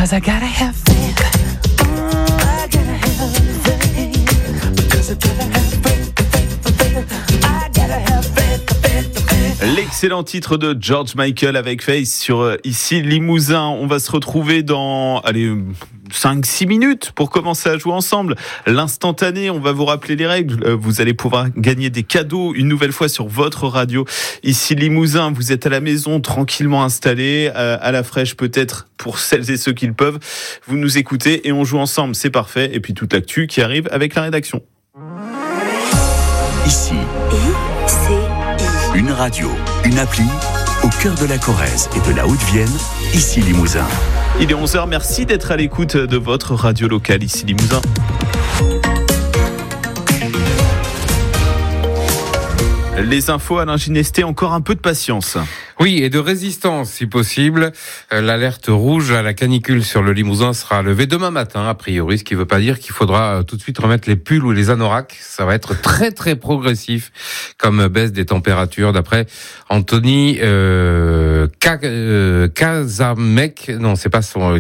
'cause I gotta have faith. I gotta have faith. Because I gotta have faith. I gotta have faith. L'excellent titre de George Michael avec Faith sur Ici Limousin. On va se retrouver dans 5-6 minutes pour commencer à jouer ensemble. L'instantané, on va vous rappeler les règles. Vous allez pouvoir gagner des cadeaux une nouvelle fois sur votre radio. Ici Limousin, vous êtes à la maison, tranquillement installé, à la fraîche peut-être pour celles et ceux qui le peuvent. Vous nous écoutez et on joue ensemble, c'est parfait. Et puis toute l'actu qui arrive avec la rédaction. Ici, une radio, une appli, au cœur de la Corrèze et de la Haute-Vienne, Ici Limousin. Il est 11h, merci d'être à l'écoute de votre radio locale, Ici Limousin. Les infos, Alain Ginesté, encore un peu de patience. Oui, et de résistance si possible. L'alerte rouge à la canicule sur le Limousin sera levée demain matin, a priori, ce qui ne veut pas dire qu'il faudra tout de suite remettre les pulls ou les anoraks. Ça va être très très progressif comme baisse des températures, d'après Anthony Kaczmarek, non c'est pas son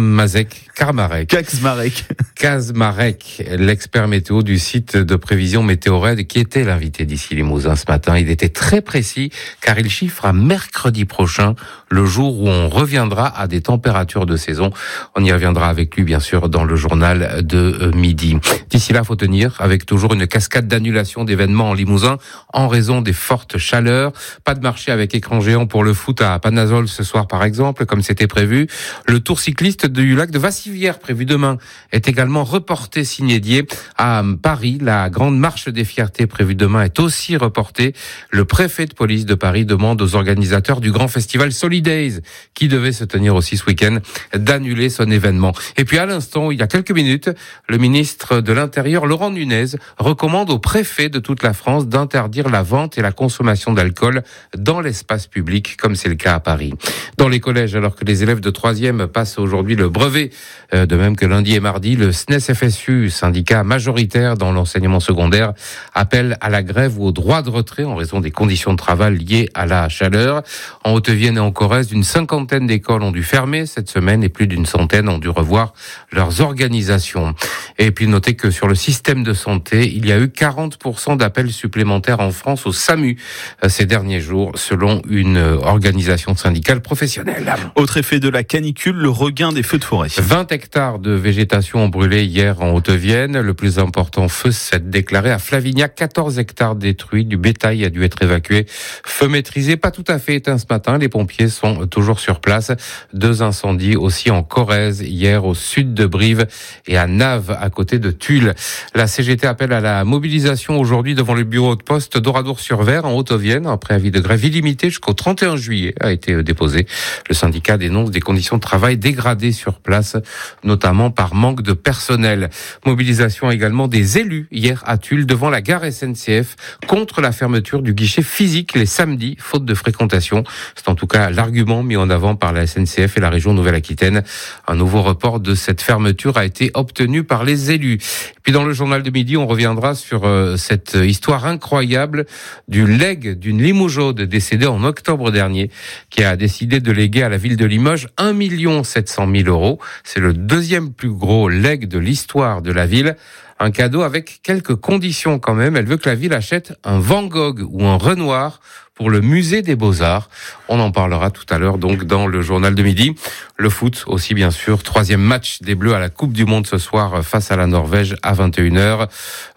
Kaczmarek, l'expert météo du site de prévision Météored, qui était l'invité d'Ici Limousin ce matin. Il était très précis car il chiffre à mercredi prochain, le jour où on reviendra à des températures de saison. On y reviendra avec lui, bien sûr, dans le journal de midi. D'ici là, faut tenir avec toujours une cascade d'annulations d'événements en Limousin en raison des fortes chaleurs. Pas de marché avec écran géant pour le foot à Panazol ce soir, par exemple, comme c'était prévu. Le tour cycliste du lac de Vassivière, prévu demain, est également reporté signé Die. À Paris, la grande marche des fiertés prévue demain est aussi reportée. Le préfet de police de Paris demande aux organisateurs du grand festival Solidays, qui devait se tenir aussi ce week-end, d'annuler son événement. Et puis à l'instant, il y a quelques minutes, le ministre de l'Intérieur, Laurent Nunez, recommande aux préfets de toute la France d'interdire la vente et la consommation d'alcool dans l'espace public, comme c'est le cas à Paris. Dans les collèges, alors que les élèves de 3e passent aujourd'hui le brevet, de même que lundi et mardi, le SNES-FSU, syndicat majoritaire dans l'enseignement secondaire, appelle à la grève ou au droit de retrait en raison des conditions de travail liées à la chaleur. En Haute-Vienne et en Corrèze, une cinquantaine d'écoles ont dû fermer cette semaine et plus d'une centaine ont dû revoir leurs organisations. Et puis notez que sur le système de santé, il y a eu 40% d'appels supplémentaires en France au SAMU ces derniers jours, selon une organisation syndicale professionnelle. Autre effet de la canicule, le regain des feux de forêt. 20 hectares de végétation ont brûlé hier en Haute-Vienne. Le plus important feu s'est déclaré à Flavignac. 14 hectares détruits, du bétail a dû être évacué. Feu maîtrisé, pas tout à fait éteint ce matin. Les pompiers sont toujours sur place. 2 incendies aussi en Corrèze, hier au sud de Brive et à Naves, à côté de Tulle. La CGT appelle à la mobilisation aujourd'hui devant le bureau de poste d'Oradour-sur-Ver en Haute-Vienne. Un préavis de grève illimité jusqu'au 31 juillet a été déposé. Le syndicat dénonce des conditions de travail dégradées sur place, notamment par manque de personnel. Mobilisation également des élus hier à Tulle devant la gare SNCF contre la fermeture du guichet physique les samedis, faute de fréquentation. C'est en tout cas l'argument mis en avant par la SNCF et la région Nouvelle-Aquitaine. Un nouveau report de cette fermeture a été obtenu par les élus. Et puis dans le journal de midi, on reviendra sur cette histoire incroyable du legs d'une Limougeaude décédée en octobre dernier, qui a décidé de léguer à la ville de Limoges 1 700 000 €. C'est le deuxième plus gros legs de l'histoire de la ville. Un cadeau avec quelques conditions quand même. Elle veut que la ville achète un Van Gogh ou un Renoir pour le musée des Beaux-Arts. On en parlera tout à l'heure donc dans le journal de midi. Le foot aussi bien sûr. 3e match des Bleus à la Coupe du Monde ce soir face à la Norvège à 21h.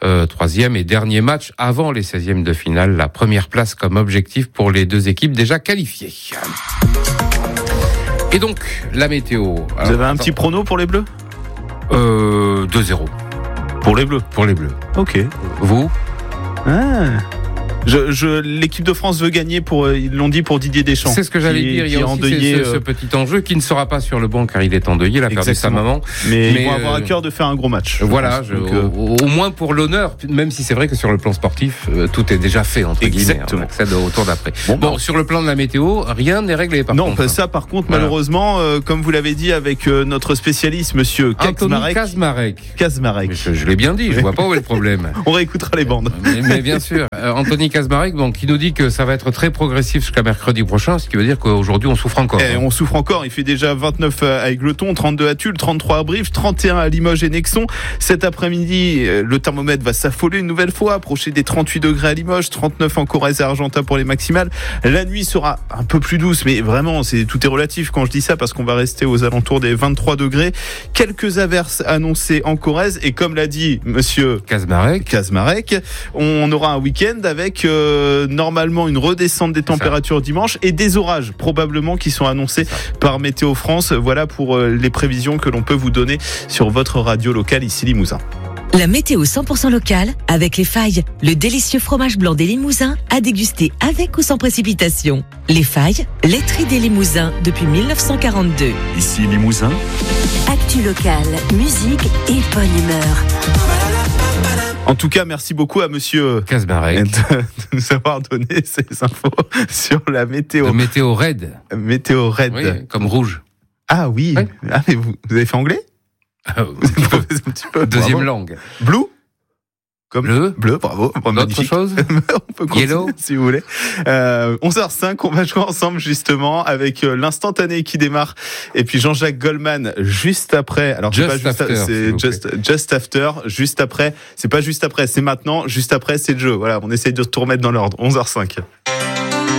3e et dernier match avant les 16e de finale. La première place comme objectif pour les deux équipes déjà qualifiées. Et donc la météo. Vous avez un petit prono pour les Bleus ? 2-0. Pour les Bleus. Pour les Bleus. Ok. Vous ? L'équipe de France veut gagner ils l'ont dit pour Didier Deschamps. C'est ce que j'allais dire. Il y a aussi ce petit enjeu qui ne sera pas sur le banc car il est endeuillé. Il a perdu sa maman. Mais ils vont avoir à cœur de faire un gros match. Voilà. Au moins pour l'honneur, même si c'est vrai que sur le plan sportif, tout est déjà fait, entre guillemets. On accède au tour d'après. Bon, sur le plan de la météo, rien n'est réglé par contre. Non, ça par contre, voilà. Malheureusement, comme vous l'avez dit avec notre spécialiste, monsieur Kaczmarek. Je l'ai bien dit, je vois pas où est le problème. On réécoutera les bandes. Mais bien sûr, Anthony Denis Kazmarek, donc, qui nous dit que ça va être très progressif jusqu'à mercredi prochain, ce qui veut dire qu'aujourd'hui, on souffre encore. On souffre encore. Il fait déjà 29 à Égletons, 32 à Tulle, 33 à Brive, 31 à Limoges et Nexon. Cet après-midi, le thermomètre va s'affoler une nouvelle fois, approcher des 38 degrés à Limoges, 39 en Corrèze et Argentat pour les maximales. La nuit sera un peu plus douce, mais vraiment, tout est relatif quand je dis ça, parce qu'on va rester aux alentours des 23 degrés. Quelques averses annoncées en Corrèze, et comme l'a dit monsieur Kazmarek, on aura un week-end avec normalement une redescente des températures dimanche et des orages probablement qui sont annoncés par Météo France. Voilà pour les prévisions que l'on peut vous donner sur votre radio locale ici Limousin. La météo 100% locale avec Les Failles, le délicieux fromage blanc des Limousins à déguster avec ou sans précipitation. Les Failles, laiterie des Limousins depuis 1942. Ici Limousin. Actu locale, musique et bonne humeur. En tout cas, merci beaucoup à monsieur Kazmarek de nous avoir donné ces infos sur la météo. Le météo raide. Météo raide. Oui, comme rouge. Ah oui. Ouais. Ah, mais vous avez fait anglais? Un petit peu. Deuxième Bravo. langue. Blue? Comme Bleu, bravo. Bon, autre magnifique. chose. On peut continuer, Yellow. si vous voulez. 11h05, on va jouer ensemble justement avec l'instantané qui démarre et puis Jean-Jacques Goldman juste après. Alors Just c'est pas after, c'est just after, juste après. C'est pas juste après, c'est maintenant. Juste après, c'est le jeu. Voilà, on essaye de tout remettre dans l'ordre. 11h05.